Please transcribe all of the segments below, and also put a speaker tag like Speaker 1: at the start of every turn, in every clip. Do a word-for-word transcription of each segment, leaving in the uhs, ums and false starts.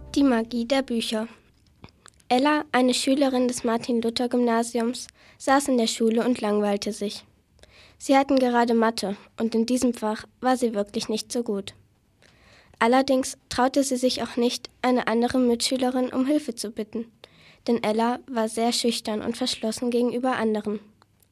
Speaker 1: Die Magie der Bücher. Ella, eine Schülerin des Martin-Luther-Gymnasiums, saß in der Schule und langweilte sich. Sie hatten gerade Mathe und in diesem Fach war sie wirklich nicht so gut. Allerdings traute sie sich auch nicht, eine andere Mitschülerin um Hilfe zu bitten, denn Ella war sehr schüchtern und verschlossen gegenüber anderen.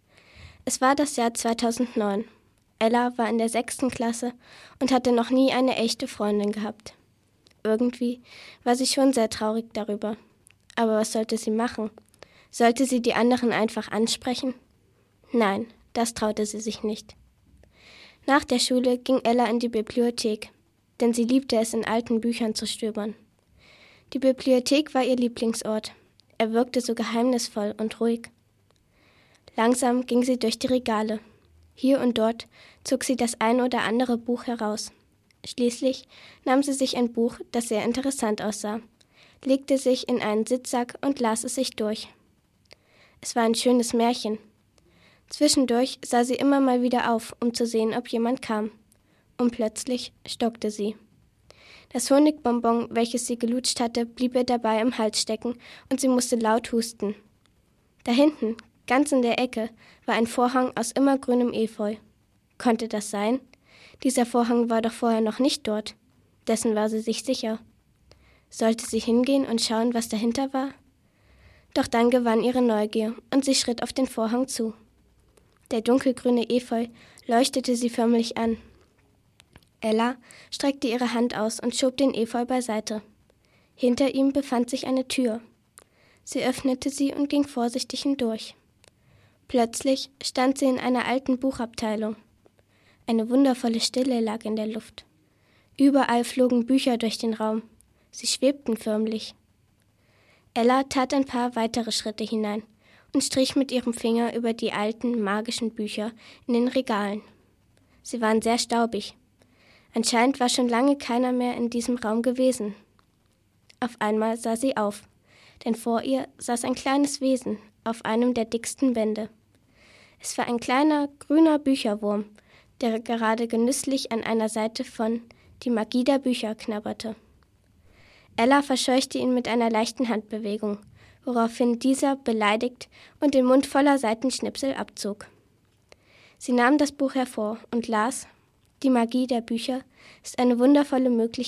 Speaker 1: Es war das Jahr zweitausendneun. Ella war in der sechsten Klasse und hatte noch nie eine echte Freundin gehabt. Irgendwie war sie schon sehr traurig darüber. Aber was sollte sie machen? Sollte sie die anderen einfach ansprechen? Nein, das traute sie sich nicht. Nach der Schule ging Ella in die Bibliothek, denn sie liebte es, in alten Büchern zu stöbern. Die Bibliothek war ihr Lieblingsort. Er wirkte so geheimnisvoll und ruhig. Langsam ging sie durch die Regale. Hier und dort zog sie das ein oder andere Buch heraus. Schließlich nahm sie sich ein Buch, das sehr interessant aussah, legte sich in einen Sitzsack und las es sich durch. Es war ein schönes Märchen. Zwischendurch sah sie immer mal wieder auf, um zu sehen, ob jemand kam. Und plötzlich stockte sie. Das Honigbonbon, welches sie gelutscht hatte, blieb ihr dabei im Hals stecken und sie musste laut husten. Da hinten, ganz in der Ecke, war ein Vorhang aus immergrünem Efeu. Konnte das sein? Dieser Vorhang war doch vorher noch nicht dort. Dessen war sie sich sicher. Sollte sie hingehen und schauen, was dahinter war? Doch dann gewann ihre Neugier und sie schritt auf den Vorhang zu. Der dunkelgrüne Efeu leuchtete sie förmlich an. Ella streckte ihre Hand aus und schob den Efeu beiseite. Hinter ihm befand sich eine Tür. Sie öffnete sie und ging vorsichtig hindurch. Plötzlich stand sie in einer alten Buchabteilung. Eine wundervolle Stille lag in der Luft. Überall flogen Bücher durch den Raum. Sie schwebten förmlich. Ella tat ein paar weitere Schritte hinein und strich mit ihrem Finger über die alten, magischen Bücher in den Regalen. Sie waren sehr staubig. Anscheinend war schon lange keiner mehr in diesem Raum gewesen. Auf einmal sah sie auf, denn vor ihr saß ein kleines Wesen auf einem der dicksten Bände. Es war ein kleiner, grüner Bücherwurm, der gerade genüsslich an einer Seite von Die Magie der Bücher knabberte. Ella verscheuchte ihn mit einer leichten Handbewegung, woraufhin dieser beleidigt und den Mund voller Seitenschnipsel abzog. Sie nahm das Buch hervor und las: Die Magie der Bücher ist eine wundervolle Möglichkeit,